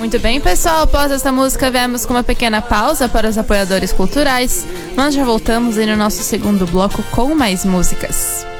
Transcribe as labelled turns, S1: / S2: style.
S1: Muito bem, pessoal, após essa música viemos com uma pequena pausa para os apoiadores culturais, mas já voltamos aí no nosso segundo bloco com mais músicas.